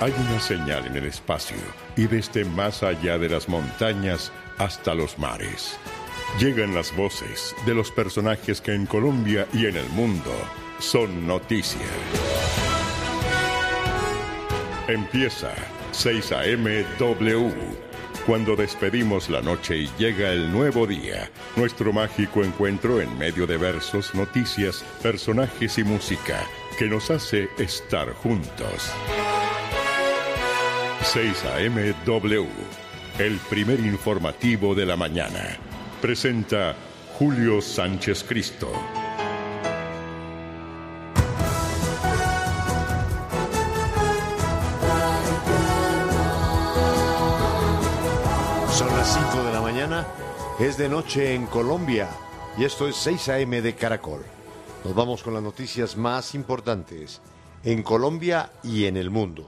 Hay una señal en el espacio y desde más allá de las montañas hasta los mares. Llegan las voces de los personajes que en Colombia y en el mundo son noticia. Empieza 6 a.m. W. Cuando despedimos la noche y llega el nuevo día, nuestro mágico encuentro en medio de versos, noticias, personajes y música que nos hace estar juntos. 6 a.m. W, el primer informativo de la mañana. Presenta Julio Sánchez Cristo. Son las 5 de la mañana, es de noche en Colombia y esto es 6 a.m. de Caracol. Nos vamos con las noticias más importantes en Colombia y en el mundo.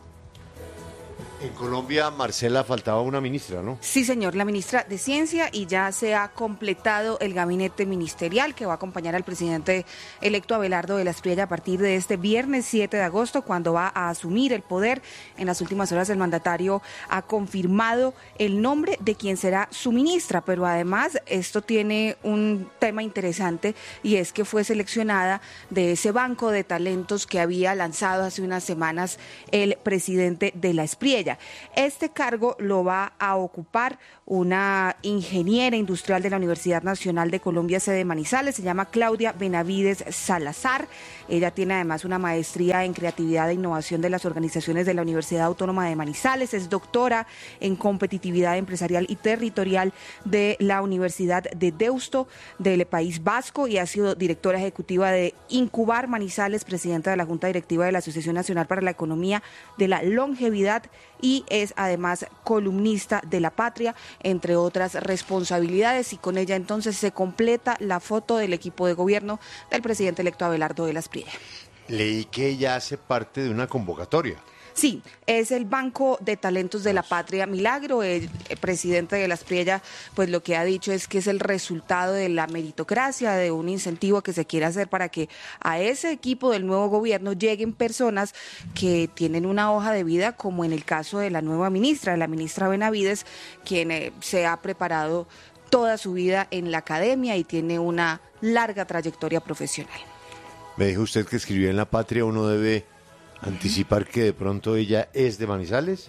En Colombia, Marcela, faltaba una ministra, ¿no? Sí, señor, la ministra de Ciencia, y ya se ha completado el gabinete ministerial que va a acompañar al presidente electo Abelardo de la Espriella a partir de este viernes 7 de agosto, cuando va a asumir el poder. En las últimas horas el mandatario ha confirmado el nombre de quien será su ministra, pero además esto tiene un tema interesante, y es que fue seleccionada de ese banco de talentos que había lanzado hace unas semanas el presidente de la Espriella. Este cargo lo va a ocupar una ingeniera industrial de la Universidad Nacional de Colombia, sede Manizales. Se llama Claudia Benavides Salazar. Ella tiene además una maestría en creatividad e innovación de las organizaciones de la Universidad Autónoma de Manizales. Es doctora en competitividad empresarial y territorial de la Universidad de Deusto del País Vasco, y ha sido directora ejecutiva de Incubar Manizales, presidenta de la Junta Directiva de la Asociación Nacional para la Economía de la Longevidad, y es además columnista de La Patria, entre otras responsabilidades. Y con ella entonces se completa la foto del equipo de gobierno del presidente electo Abelardo de la Espriella. Leí que ella hace parte de una convocatoria. Sí, es el Banco de Talentos de la Patria Milagro. El presidente de la Espriella, pues lo que ha dicho es que es el resultado de la meritocracia, de un incentivo que se quiere hacer para que a ese equipo del nuevo gobierno lleguen personas que tienen una hoja de vida, como en el caso de la nueva ministra, la ministra Benavides, quien se ha preparado toda su vida en la academia y tiene una larga trayectoria profesional. Me dijo usted que escribió en La Patria, uno debe anticipar que de pronto ella es de Manizales.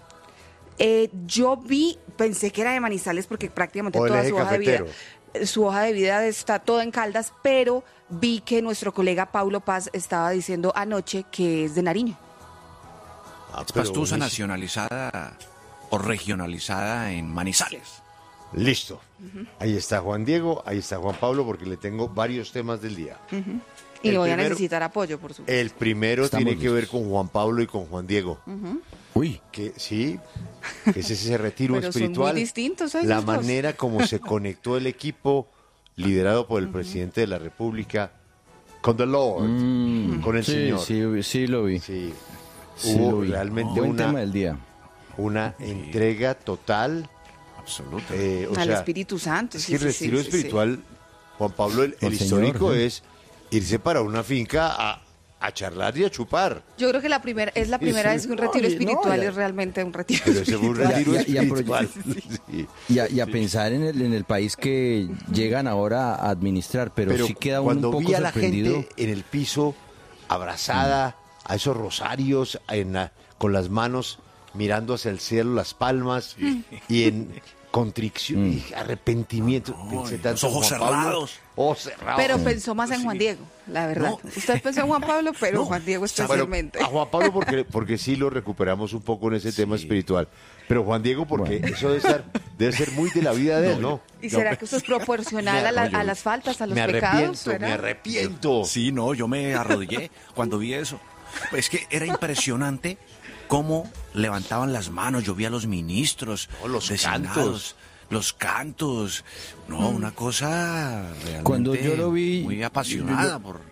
Yo pensé que era de Manizales porque prácticamente O toda el su eje hoja de vida está toda en Caldas, pero vi que nuestro colega Paulo Paz estaba diciendo anoche que es de Nariño. Es pastusa nacionalizada o regionalizada en Manizales. Listo. Ahí está Juan Diego, ahí está Juan Pablo, porque le tengo varios temas del día. Y le voy a necesitar apoyo, por supuesto. El primero Estamos tiene que ver listos con Juan Pablo y con Juan Diego. Uy, Que sí, que es ese retiro Pero son espiritual. muy distintos ellos la dos. manera como se conectó el equipo liderado por el presidente de la República con the Lord, con el Señor. Sí, lo vi. Sí. Sí, Hubo lo vi. realmente Buen tema del día. una entrega total. absoluta. Al Espíritu Santo. Es que el retiro espiritual, Juan Pablo, el Señor, histórico sí. es irse para una finca a charlar y a chupar. Yo creo que es la primera vez que un retiro espiritual ya. es realmente un retiro Pero ese fue un retiro Ya, espiritual. Sí. Y a pensar en el país que llegan ahora a administrar, pero sí queda uno un cuando poco vi a la sorprendido. gente en el piso abrazada a esos rosarios con las manos mirando hacia el cielo, las palmas y en contrición y arrepentimiento. Pensé tanto los ojos en Juan Pablo. cerrados. Ojos cerrados. Pero pensó más en Juan Diego, la verdad. No. Usted pensó en Juan Pablo, pero Juan Diego Bueno, especialmente. a Juan Pablo porque sí lo recuperamos un poco en ese tema espiritual. Pero Juan Diego porque eso debe ser muy de la vida de él, ¿no? ¿Y será que eso es proporcional a las faltas, a los me pecados? arrepiento, ¿será? me arrepiento. Sí, no, yo me arrodillé cuando vi eso. Es que era impresionante cómo levantaban las manos. Yo vi a los ministros, No, los designados, los cantos. No, una cosa realmente Cuando yo lo vi, muy apasionada por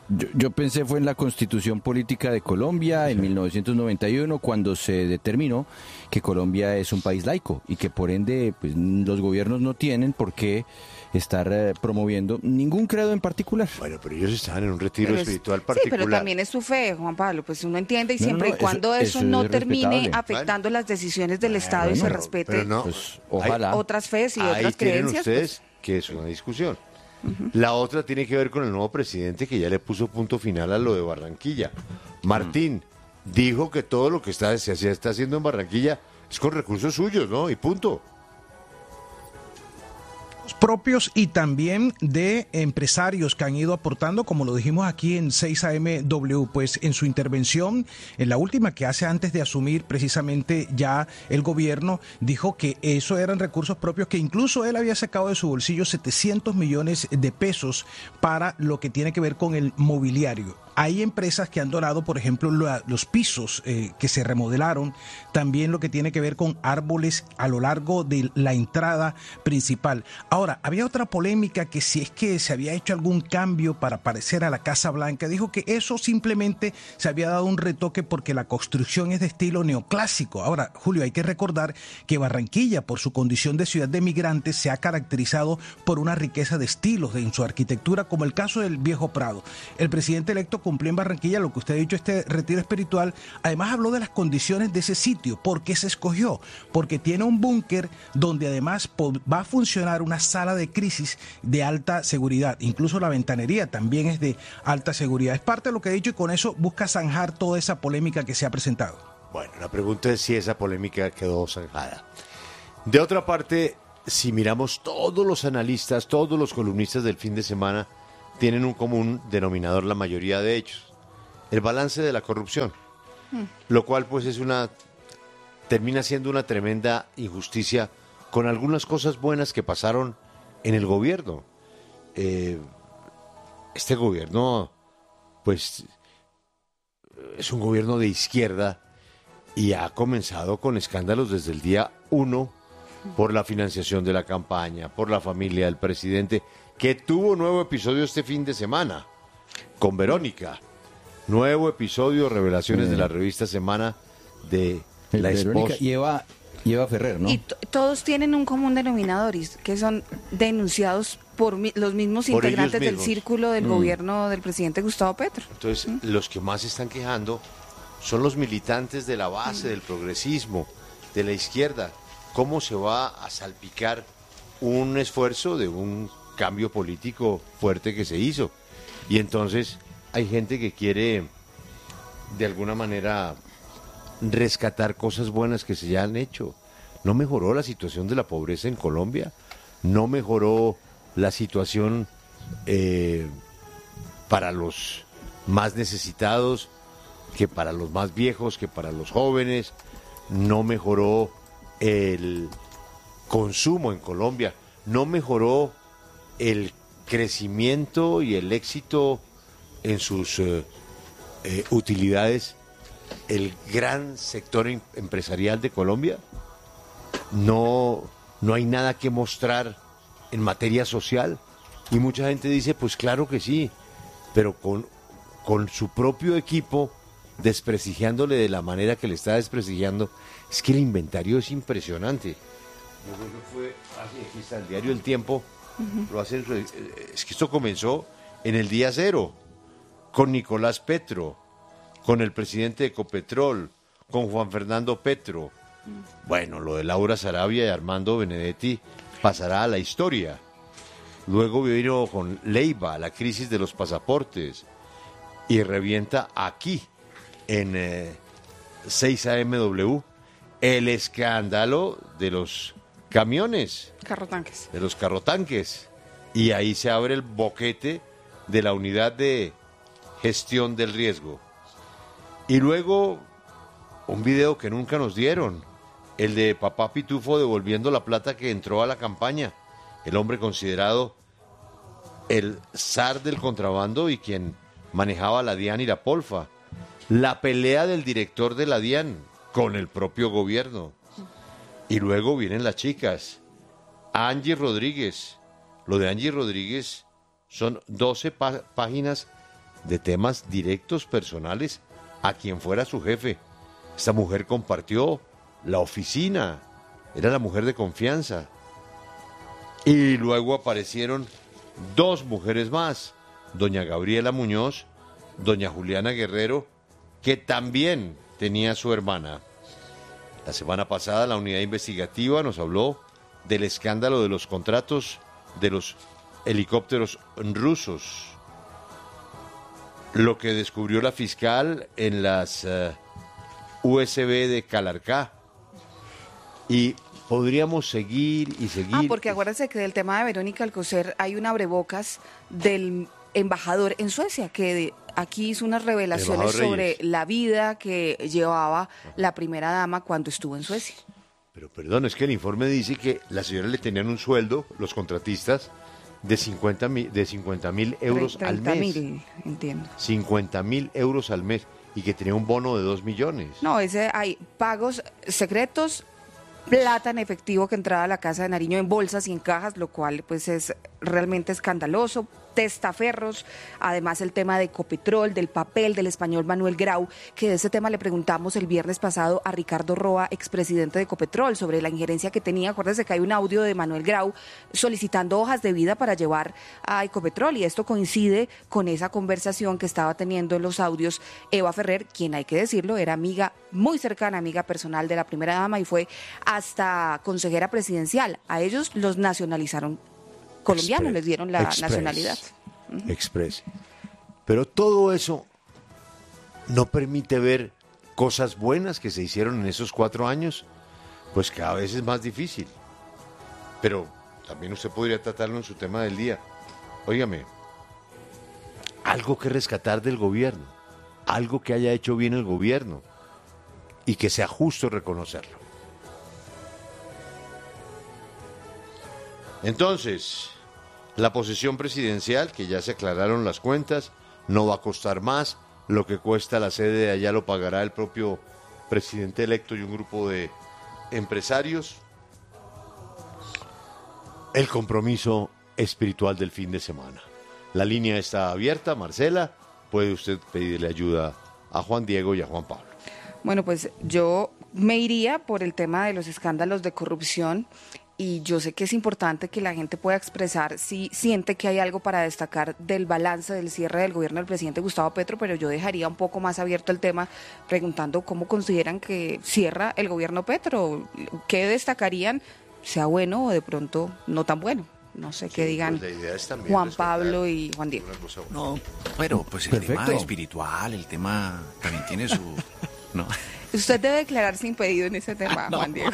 Yo pensé fue en la Constitución Política de Colombia en 1991, cuando se determinó que Colombia es un país laico y que por ende pues, los gobiernos no tienen por qué estar promoviendo ningún credo en particular. Bueno, pero ellos estaban en un retiro espiritual particular. Sí, pero también es su fe, Juan Pablo, pues uno entiende y siempre y cuando eso no termine afectando las decisiones del Estado y se respete pues, ojalá. Otras fees y ahí otras tienen creencias. ustedes que es una discusión. La otra tiene que ver con el nuevo presidente que ya le puso punto final a lo de Barranquilla. Martín dijo que todo lo que se está haciendo en Barranquilla es con recursos suyos, ¿no? Y punto. Propios y también de empresarios que han ido aportando, como lo dijimos aquí en 6AMW, pues en su intervención, en la última que hace antes de asumir precisamente ya el gobierno, dijo que eso eran recursos propios, que incluso él había sacado de su bolsillo 700 millones de pesos para lo que tiene que ver con el mobiliario. Hay empresas que han donado, por ejemplo, los pisos que se remodelaron, también lo que tiene que ver con árboles a lo largo de la entrada principal. Ahora, había otra polémica que si es que se había hecho algún cambio para parecer a la Casa Blanca, dijo que eso simplemente se había dado un retoque porque la construcción es de estilo neoclásico. Ahora, Julio, hay que recordar que Barranquilla, por su condición de ciudad de migrantes, se ha caracterizado por una riqueza de estilos en su arquitectura, como el caso del Viejo Prado. El presidente electo cumplió en Barranquilla lo que usted ha dicho, este retiro espiritual. Además habló de las condiciones de ese sitio. ¿Por qué se escogió? Porque tiene un búnker donde además va a funcionar una sala de crisis de alta seguridad. Incluso la ventanería también es de alta seguridad. Es parte de lo que ha dicho y con eso busca zanjar toda esa polémica que se ha presentado. Bueno, la pregunta es si esa polémica quedó zanjada. De otra parte, si miramos todos los analistas, todos los columnistas del fin de semana, tienen un común denominador la mayoría de ellos: el balance de la corrupción, lo cual pues termina siendo una tremenda injusticia con algunas cosas buenas que pasaron en el gobierno. Este gobierno pues es un gobierno de izquierda y ha comenzado con escándalos desde el día 1 por la financiación de la campaña, por la familia del presidente, que tuvo nuevo episodio este fin de semana con Verónica. Nuevo episodio, revelaciones de la revista Semana de la esposa. Y Eva Ferrer, ¿no? Y todos tienen un común denominador, que son denunciados por los mismos integrantes del círculo del gobierno del presidente Gustavo Petro. Entonces, los que más se están quejando son los militantes de la base, del progresismo, de la izquierda. ¿Cómo se va a salpicar un esfuerzo de un cambio político fuerte que se hizo? Y entonces hay gente que quiere de alguna manera rescatar cosas buenas que se ya han hecho. No mejoró la situación de la pobreza en Colombia, no mejoró la situación para los más necesitados, que para los más viejos, que para los jóvenes, no mejoró el consumo en Colombia, no mejoró el crecimiento y el éxito en sus utilidades, el gran sector empresarial de Colombia. No hay nada que mostrar en materia social, y mucha gente dice, pues claro que sí, pero con su propio equipo desprestigiándole de la manera que le está desprestigiando. Es que el inventario es impresionante. Yo creo que fue aquí está el diario El Tiempo, lo hacen, es que esto comenzó en el día cero, con Nicolás Petro, con el presidente de Ecopetrol, con Juan Fernando Petro. Bueno, lo de Laura Sarabia y Armando Benedetti pasará a la historia. Luego vino con Leiva, la crisis de los pasaportes, y revienta aquí, en 6AMW, el escándalo de los camiones. Carrotanques. De los carrotanques. Y ahí se abre el boquete de la unidad de gestión del riesgo. Y luego, un video que nunca nos dieron, el de Papá Pitufo devolviendo la plata que entró a la campaña. El hombre considerado el zar del contrabando y quien manejaba la DIAN y la Polfa. La pelea del director de la DIAN con el propio gobierno. Y luego vienen las chicas. Angie Rodríguez. Lo de Angie Rodríguez son 12 páginas de temas directos, personales, a quien fuera su jefe. Esta mujer compartió la oficina, era la mujer de confianza. Y luego aparecieron dos mujeres más, doña Gabriela Muñoz, doña Juliana Guerrero, que también tenía su hermana. La semana pasada la unidad investigativa nos habló del escándalo de los contratos de los helicópteros rusos. Lo que descubrió la fiscal en las USB de Calarcá. Y podríamos seguir y seguir. Porque acuérdense que del tema de Verónica Alcocer hay un abrebocas del embajador en Suecia que aquí hizo unas revelaciones sobre la vida que llevaba la primera dama cuando estuvo en Suecia. Pero perdón, es que el informe dice que la señora le tenían un sueldo, los contratistas, de 50.000 euros al mes. 30.000, entiendo. 50.000 euros al mes y que tenía un bono de 2 millones. No, hay pagos secretos, plata en efectivo que entraba a la casa de Nariño en bolsas y en cajas, lo cual pues es realmente escandaloso. Testaferros, además el tema de Ecopetrol, del papel del español Manuel Grau, que de ese tema le preguntamos el viernes pasado a Ricardo Roa, expresidente de Ecopetrol, sobre la injerencia que tenía. Acuérdense que hay un audio de Manuel Grau solicitando hojas de vida para llevar a Ecopetrol, y esto coincide con esa conversación que estaba teniendo en los audios Eva Ferrer, quien, hay que decirlo, era amiga muy cercana, amiga personal de la primera dama y fue hasta consejera presidencial. A ellos los nacionalizaron colombianos, les dieron la nacionalidad. Express. Pero todo eso no permite ver cosas buenas que se hicieron en esos 4 años, pues cada vez es más difícil. Pero también usted podría tratarlo en su tema del día. Óigame, algo que rescatar del gobierno, algo que haya hecho bien el gobierno y que sea justo reconocerlo. Entonces, la posesión presidencial, que ya se aclararon las cuentas, no va a costar más. Lo que cuesta la sede de allá lo pagará el propio presidente electo y un grupo de empresarios. El compromiso espiritual del fin de semana. La línea está abierta, Marcela. Puede usted pedirle ayuda a Juan Diego y a Juan Pablo. Bueno, pues yo me iría por el tema de los escándalos de corrupción. Y yo sé que es importante que la gente pueda expresar si siente que hay algo para destacar del balance del cierre del gobierno del presidente Gustavo Petro, pero yo dejaría un poco más abierto el tema preguntando cómo consideran que cierra el gobierno Petro, qué destacarían, sea bueno o de pronto no tan bueno. No sé qué digan pues Juan Pablo y Juan Diego. No, pero pues el tema espiritual, el tema también tiene su... ¿no? Usted debe declararse impedido en ese tema, Juan Diego.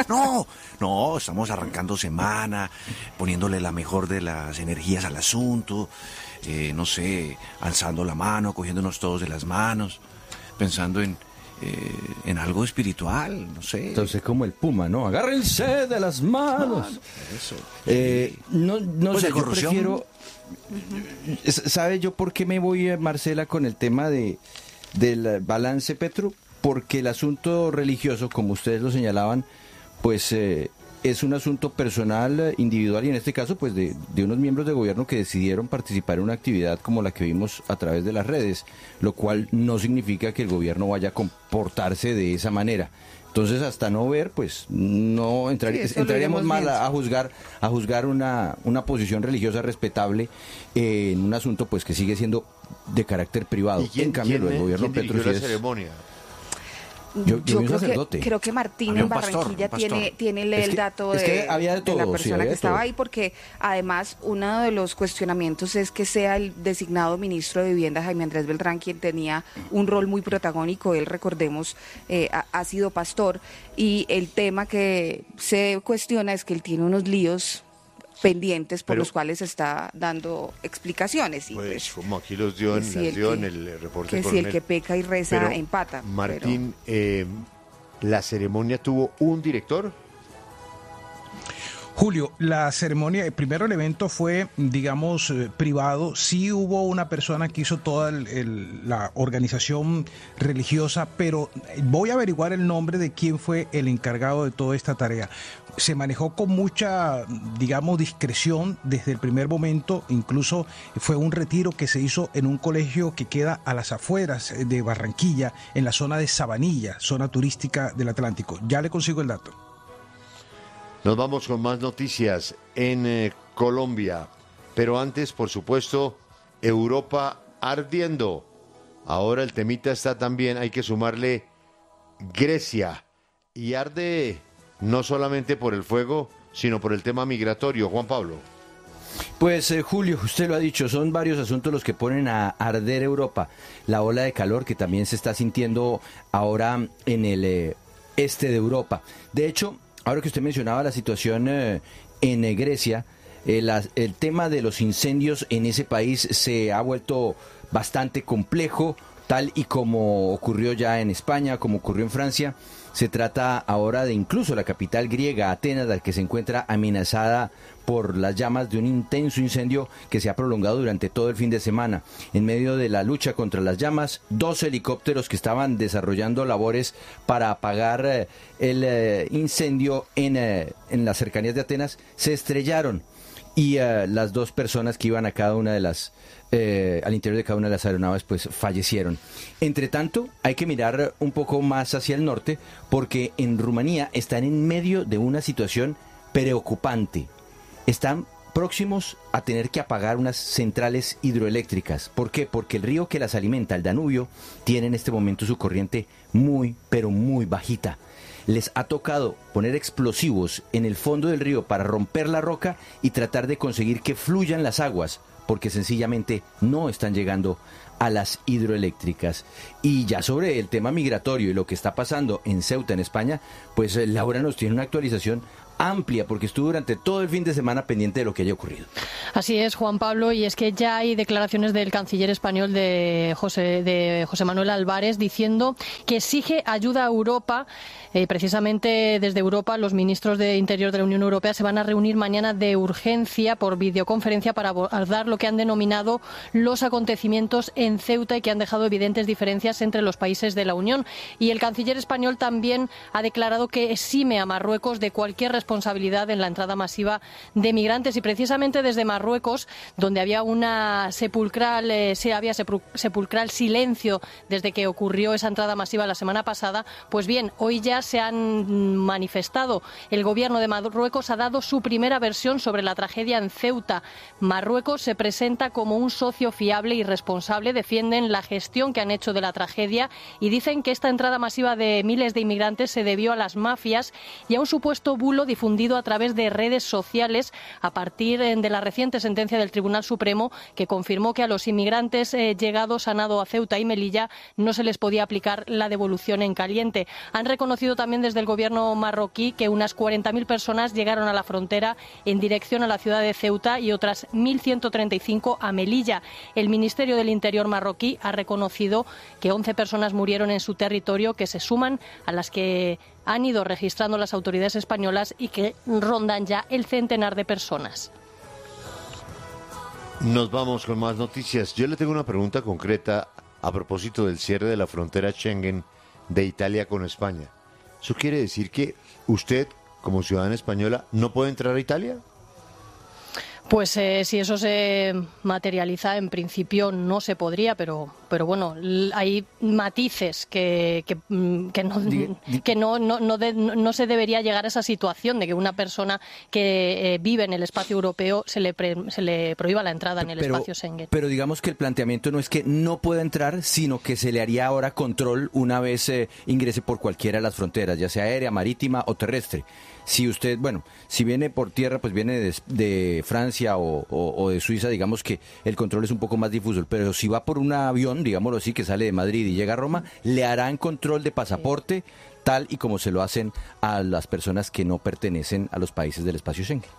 No, estamos arrancando semana, poniéndole la mejor de las energías al asunto, no sé, alzando la mano, cogiéndonos todos de las manos, pensando en algo espiritual, no sé. Entonces, como el puma, ¿no? Agárrense de las manos. Eso. No Pues sé, de corrupción. yo prefiero... ¿Sabe yo por qué me voy, Marcela, con el tema del balance Petro? Porque el asunto religioso, como ustedes lo señalaban, pues es un asunto personal, individual, y en este caso pues de unos miembros de gobierno que decidieron participar en una actividad como la que vimos a través de las redes, lo cual no significa que el gobierno vaya a comportarse de esa manera. Entonces, hasta no ver, pues no entraríamos mal a juzgar una posición religiosa respetable en un asunto pues que sigue siendo de carácter privado. En cambio, el gobierno Petro dirigió la ceremonia? Yo creo que Martín en Barranquilla tiene el dato de la persona que estaba ahí, porque además uno de los cuestionamientos es que sea el designado ministro de Vivienda, Jaime Andrés Beltrán, quien tenía un rol muy protagónico. Él, recordemos, ha sido pastor, y el tema que se cuestiona es que él tiene unos líos pendientes por los cuales está dando explicaciones. Y pues como aquí los dio en el reporte que coronel. Si el que peca y reza empata. Martín, ¿la ceremonia tuvo un director? Julio, la ceremonia, primero el evento fue, digamos, privado. Sí hubo una persona que hizo toda la organización religiosa, pero voy a averiguar el nombre de quién fue el encargado de toda esta tarea. Se manejó con mucha, digamos, discreción desde el primer momento. Incluso fue un retiro que se hizo en un colegio que queda a las afueras de Barranquilla, en la zona de Sabanilla, zona turística del Atlántico. Ya le consigo el dato. Nos vamos con más noticias en Colombia, pero antes, por supuesto, Europa ardiendo. Ahora el temita está también, hay que sumarle Grecia, y arde no solamente por el fuego, sino por el tema migratorio. Juan Pablo. Pues Julio, usted lo ha dicho, son varios asuntos los que ponen a arder Europa. La ola de calor que también se está sintiendo ahora en el este de Europa. De hecho, ahora que usted mencionaba la situación en Grecia, el tema de los incendios en ese país se ha vuelto bastante complejo, tal y como ocurrió ya en España, como ocurrió en Francia. Se trata ahora de incluso la capital griega, Atenas, la que se encuentra amenazada por las llamas de un intenso incendio que se ha prolongado durante todo el fin de semana. En medio de la lucha contra las llamas, 2 helicópteros que estaban desarrollando labores para apagar el incendio en las cercanías de Atenas se estrellaron, y las 2 personas que iban a cada una de las al interior de cada una de las aeronaves pues fallecieron. Entre tanto, hay que mirar un poco más hacia el norte, porque en Rumanía están en medio de una situación preocupante. Están próximos a tener que apagar unas centrales hidroeléctricas. ¿Por qué? Porque el río que las alimenta, el Danubio, tiene en este momento su corriente muy, pero muy bajita. Les ha tocado poner explosivos en el fondo del río para romper la roca y tratar de conseguir que fluyan las aguas, porque sencillamente no están llegando a las hidroeléctricas. Y ya sobre el tema migratorio y lo que está pasando en Ceuta, en España, pues Laura nos tiene una actualización amplia, porque estuvo durante todo el fin de semana pendiente de lo que haya ocurrido. Así es, Juan Pablo, y es que ya hay declaraciones del canciller español de José Manuel Álvarez diciendo que exige ayuda a Europa. Precisamente desde Europa, los ministros de Interior de la Unión Europea se van a reunir mañana de urgencia por videoconferencia para abordar lo que han denominado los acontecimientos en Ceuta y que han dejado evidentes diferencias entre los países de la Unión. Y el canciller español también ha declarado que exime a Marruecos de cualquier responsabilidad en la entrada masiva de migrantes, y precisamente desde Marruecos, donde había una sepulcral silencio desde que ocurrió esa entrada masiva la semana pasada, pues bien, hoy ya se han manifestado. El gobierno de Marruecos ha dado su primera versión sobre la tragedia en Ceuta. Marruecos se presenta como un socio fiable y responsable, defienden la gestión que han hecho de la tragedia y dicen que esta entrada masiva de miles de inmigrantes se debió a las mafias y a un supuesto bulo difundido a través de redes sociales a partir de la reciente sentencia del Tribunal Supremo, que confirmó que a los inmigrantes llegados a nado a Ceuta y Melilla no se les podía aplicar la devolución en caliente. Han reconocido también desde el gobierno marroquí que unas 40.000 personas llegaron a la frontera en dirección a la ciudad de Ceuta y otras 1.135 a Melilla. El Ministerio del Interior marroquí ha reconocido que 11 personas murieron en su territorio, que se suman a las que han ido registrando las autoridades españolas y que rondan ya el centenar de personas. Nos vamos con más noticias. Yo le tengo una pregunta concreta a propósito del cierre de la frontera Schengen de Italia con España. ¿Eso quiere decir que usted, como ciudadana española, no puede entrar a Italia? Pues si eso se materializa, en principio no se podría, pero bueno, hay matices que no se debería llegar a esa situación de que una persona que vive en el espacio europeo se le prohíba la entrada en el espacio Schengen. Pero digamos que el planteamiento no es que no pueda entrar, sino que se le haría ahora control una vez ingrese por cualquiera de las fronteras, ya sea aérea, marítima o terrestre. Si usted, si viene por tierra, pues viene de Francia o de Suiza, digamos que el control es un poco más difuso, pero si va por un avión, digámoslo así, que sale de Madrid y llega a Roma, le harán control de pasaporte, tal y como se lo hacen a las personas que no pertenecen a los países del espacio Schengen.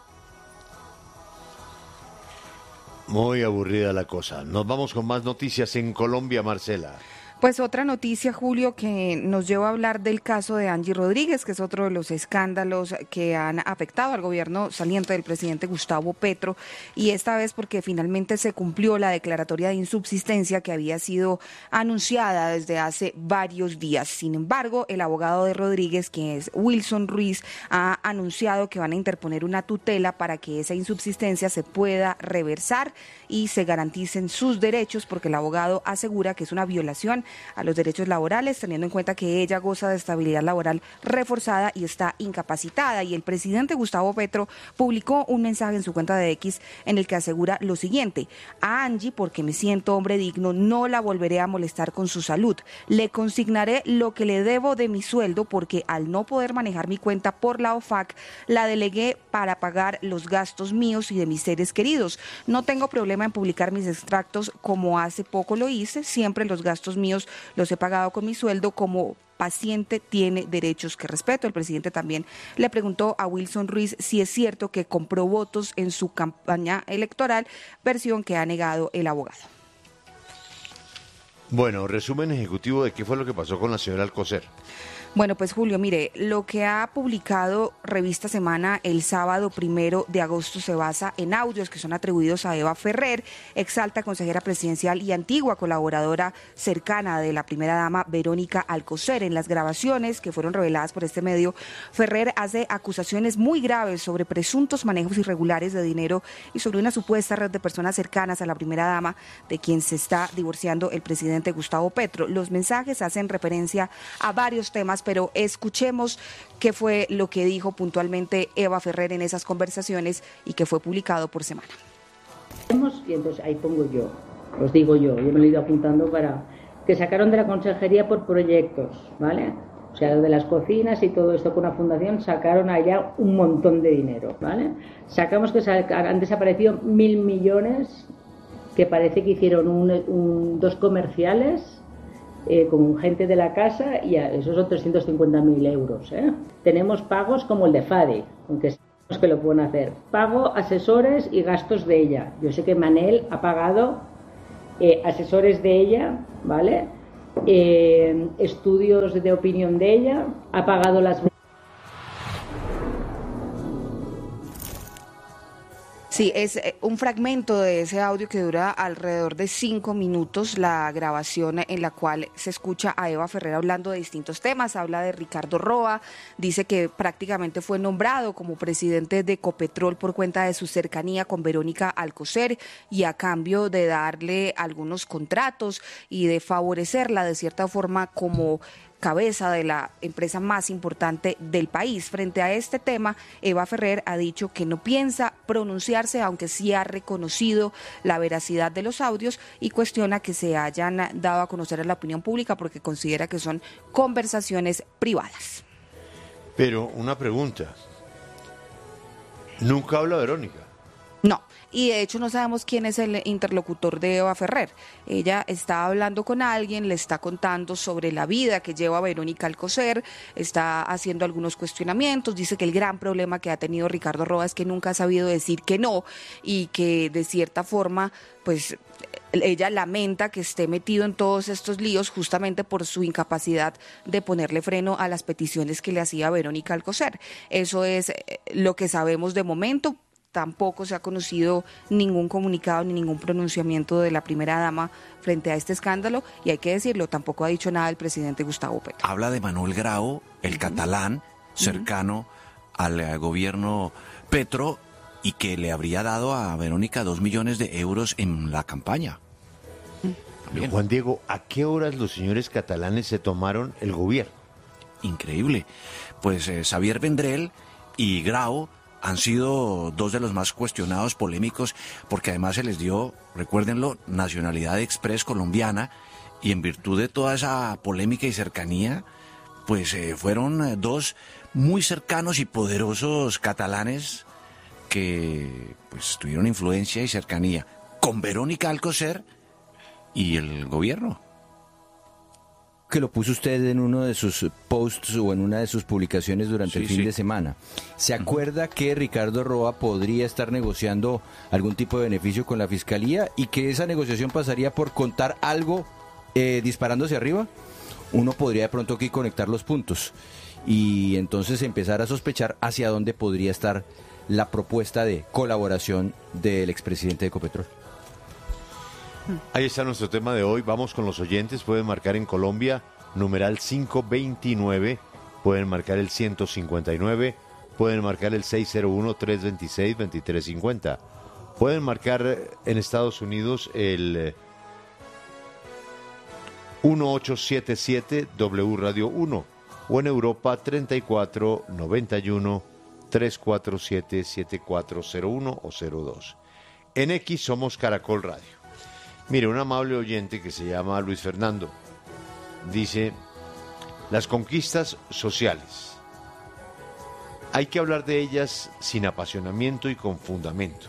Muy aburrida la cosa. Nos vamos con más noticias en Colombia, Marcela. Pues otra noticia, Julio, que nos lleva a hablar del caso de Angie Rodríguez, que es otro de los escándalos que han afectado al gobierno saliente del presidente Gustavo Petro, y esta vez porque finalmente se cumplió la declaratoria de insubsistencia que había sido anunciada desde hace varios días. Sin embargo, el abogado de Rodríguez, que es Wilson Ruiz, ha anunciado que van a interponer una tutela para que esa insubsistencia se pueda reversar y se garanticen sus derechos, porque el abogado asegura que es una violación a los derechos laborales, teniendo en cuenta que ella goza de estabilidad laboral reforzada y está incapacitada. Y el presidente Gustavo Petro publicó un mensaje en su cuenta de X en el que asegura lo siguiente: a Angie, porque me siento hombre digno, no la volveré a molestar con su salud. Le consignaré lo que le debo de mi sueldo, porque al no poder manejar mi cuenta por la OFAC, la delegué para pagar los gastos míos y de mis seres queridos. No tengo problema en publicar mis extractos como hace poco lo hice, siempre los gastos míos los he pagado con mi sueldo, como paciente tiene derechos que respeto. El presidente también le preguntó a Wilson Ruiz si es cierto que compró votos en su campaña electoral, versión que ha negado el abogado. Bueno, resumen ejecutivo de qué fue lo que pasó con la señora Alcocer. Bueno, pues Julio, mire, lo que ha publicado Revista Semana el sábado 1 de agosto se basa en audios que son atribuidos a Eva Ferrer, exalta consejera presidencial y antigua colaboradora cercana de la primera dama Verónica Alcocer. En las grabaciones que fueron reveladas por este medio, Ferrer hace acusaciones muy graves sobre presuntos manejos irregulares de dinero y sobre una supuesta red de personas cercanas a la primera dama, de quien se está divorciando el presidente Gustavo Petro. Los mensajes hacen referencia a varios temas, pero escuchemos qué fue lo que dijo puntualmente Eva Ferrer en esas conversaciones y que fue publicado por Semana. Y entonces ahí pongo yo, os digo yo me lo he ido apuntando para que sacaron de la consejería por proyectos, ¿vale? O sea, de las cocinas y todo esto con una fundación sacaron allá un montón de dinero, ¿vale? Sacamos que han desaparecido 1.000 millones, que parece que hicieron dos comerciales con gente de la casa, y esos son 350.000 euros. Tenemos pagos como el de Fadi, aunque sabemos que lo pueden hacer. Pago asesores y gastos de ella. Yo sé que Manel ha pagado asesores de ella, ¿vale? Estudios de opinión de ella, ha pagado las... Sí, es un fragmento de ese audio que dura alrededor de 5 minutos, la grabación en la cual se escucha a Eva Ferrer hablando de distintos temas. Habla de Ricardo Roa, dice que prácticamente fue nombrado como presidente de Ecopetrol por cuenta de su cercanía con Verónica Alcocer y a cambio de darle algunos contratos y de favorecerla de cierta forma como cabeza de la empresa más importante del país. Frente a este tema, Eva Ferrer ha dicho que no piensa pronunciarse, aunque sí ha reconocido la veracidad de los audios y cuestiona que se hayan dado a conocer a la opinión pública porque considera que son conversaciones privadas. Pero una pregunta, ¿nunca habla Verónica? No, y de hecho no sabemos quién es el interlocutor de Eva Ferrer. Ella está hablando con alguien, le está contando sobre la vida que lleva Verónica Alcocer, está haciendo algunos cuestionamientos, dice que el gran problema que ha tenido Ricardo Roa es que nunca ha sabido decir que no y que de cierta forma, pues ella lamenta que esté metido en todos estos líos justamente por su incapacidad de ponerle freno a las peticiones que le hacía Verónica Alcocer. Eso es lo que sabemos de momento. Tampoco se ha conocido ningún comunicado ni ningún pronunciamiento de la primera dama frente a este escándalo y hay que decirlo, tampoco ha dicho nada el presidente Gustavo Petro. Habla de Manuel Grau, el catalán cercano al gobierno Petro y que le habría dado a Verónica 2 millones de euros en la campaña. Juan Diego, ¿a qué horas los señores catalanes se tomaron el gobierno? Increíble. Pues Xavier Vendrell y Grau han sido dos de los más cuestionados, polémicos, porque además se les dio, recuérdenlo, nacionalidad express colombiana, y en virtud de toda esa polémica y cercanía, pues fueron dos muy cercanos y poderosos catalanes que pues tuvieron influencia y cercanía con Verónica Alcocer y el gobierno. Que lo puso usted en uno de sus posts o en una de sus publicaciones durante el fin de semana. ¿Se acuerda que Ricardo Roa podría estar negociando algún tipo de beneficio con la Fiscalía y que esa negociación pasaría por contar algo disparando hacia arriba, uno podría de pronto aquí conectar los puntos y entonces empezar a sospechar hacia dónde podría estar la propuesta de colaboración del expresidente de Ecopetrol. Ahí está nuestro tema de hoy. Vamos con los oyentes. Pueden marcar en Colombia, numeral 529. Pueden marcar el 159. Pueden marcar el 601-326-2350. Pueden marcar en Estados Unidos el 1877 W Radio 1 o en Europa 3491 347 7401 o 02. En X somos Caracol Radio. Mire, un amable oyente que se llama Luis Fernando dice: las conquistas sociales, hay que hablar de ellas sin apasionamiento y con fundamento.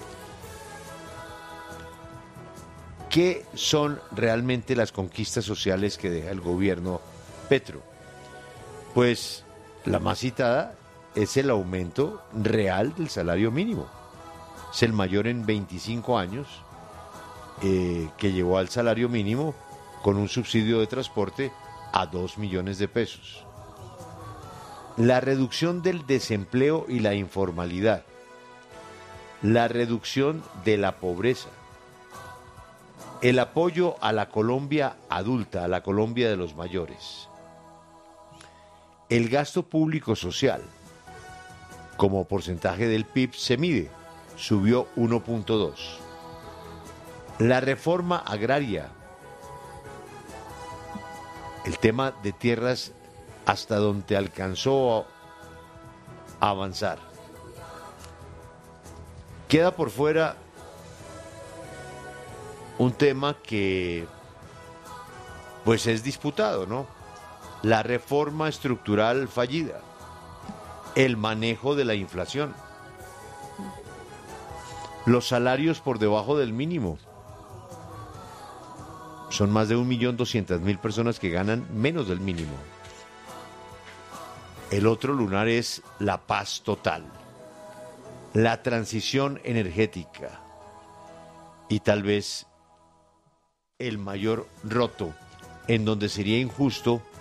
¿Qué son realmente las conquistas sociales que deja el gobierno Petro? Pues la más citada es el aumento real del salario mínimo. Es el mayor en 25 años, que llevó al salario mínimo con un subsidio de transporte a 2 millones de pesos. La reducción del desempleo y la informalidad. La reducción de la pobreza. El apoyo a la Colombia adulta, a la Colombia de los mayores. El gasto público social, como porcentaje del PIB, se mide, subió 1.2. La reforma agraria, el tema de tierras hasta donde alcanzó a avanzar. Queda por fuera un tema que pues es disputado, ¿no? La reforma estructural fallida, el manejo de la inflación, los salarios por debajo del mínimo. Son más de 1.200.000 personas que ganan menos del mínimo. El otro lunar es la paz total, la transición energética y tal vez el mayor roto, en donde sería injusto